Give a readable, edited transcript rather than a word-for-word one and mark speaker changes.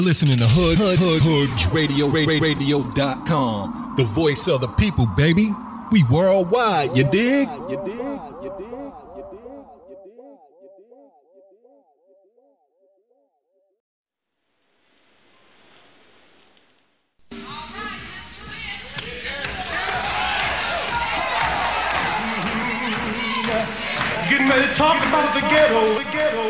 Speaker 1: Listening to Radio.com, the voice of the people, baby. We worldwide, you dig?
Speaker 2: Getting ready to talk about the ghetto.